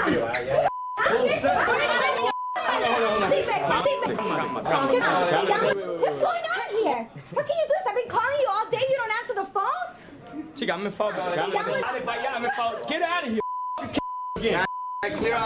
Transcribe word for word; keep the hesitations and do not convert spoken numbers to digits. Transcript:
What's going on here? How can you do this? I've been calling you all day. You don't answer the phone? Chica, me falta. Get out of here. Again.